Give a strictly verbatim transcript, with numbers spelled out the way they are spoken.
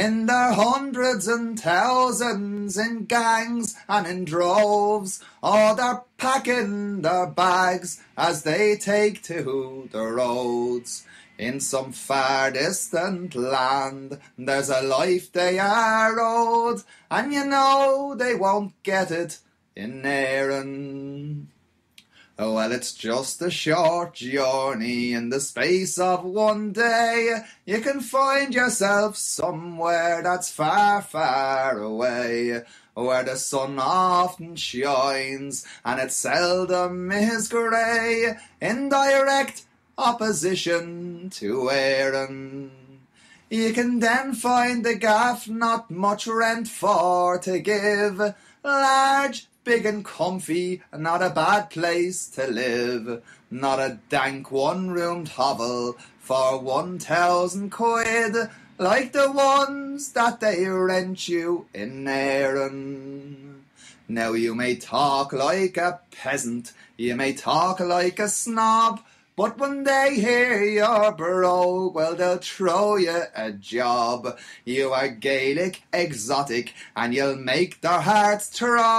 In their hundreds and thousands, in gangs and in droves, oh, they're packing their bags as they take to the roads. In some far distant land, there's a life they are owed, and you know they won't get it in Éireann. Oh, well, it's just a short journey. In the space of one day, you can find yourself somewhere that's far, far away, where the sun often shines and it seldom is grey, in direct opposition to Éireann. You can then find the gaff, not much rent for to give, large, big and comfy, not a bad place to live. Not a dank one-roomed hovel for one thousand quid, like the ones that they rent you in Éireann. Now you may talk like a peasant, you may talk like a snob, but when they hear you're broke, well, they'll throw you a job. You are Gaelic, exotic, and you'll make their hearts throb.